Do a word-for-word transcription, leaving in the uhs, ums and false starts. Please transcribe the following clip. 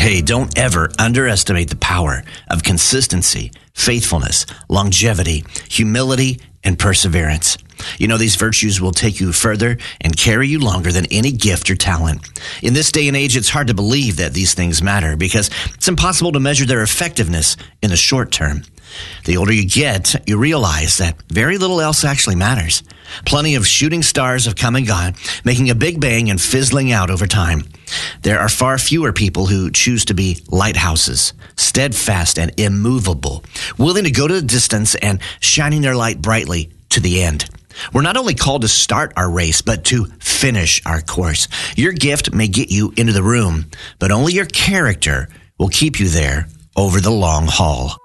Hey, don't ever underestimate the power of consistency, faithfulness, longevity, humility, and perseverance. You know, these virtues will take you further and carry you longer than any gift or talent. In this day and age, it's hard to believe that these things matter because it's impossible to measure their effectiveness in the short term. The older you get, you realize that very little else actually matters. Plenty of shooting stars have come and gone, making a big bang and fizzling out over time. There are far fewer people who choose to be lighthouses, steadfast and immovable, willing to go to the distance and shining their light brightly to the end. We're not only called to start our race, but to finish our course. Your gift may get you into the room, but only your character will keep you there over the long haul.